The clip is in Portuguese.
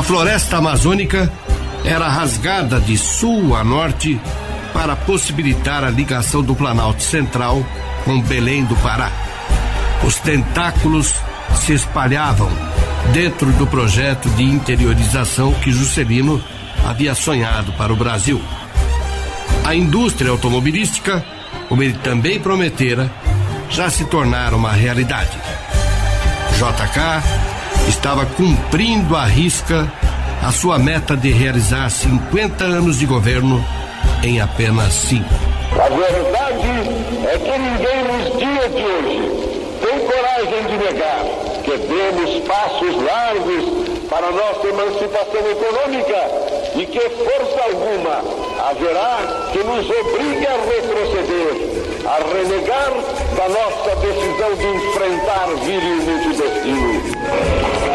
floresta amazônica era rasgada de sul a norte para possibilitar a ligação do Planalto Central com Belém do Pará. Os tentáculos se espalhavam dentro do projeto de interiorização que Juscelino havia sonhado para o Brasil. A indústria automobilística, como ele também prometera, já se tornara uma realidade. JK estava cumprindo à risca a sua meta de realizar 50 anos de governo em apenas 5. A verdade é que ninguém nos dias de hoje tem coragem de negar que demos passos largos para a nossa emancipação econômica e que força alguma haverá que nos obrigue a retroceder, a renegar da nossa decisão de enfrentar virilmente o destino.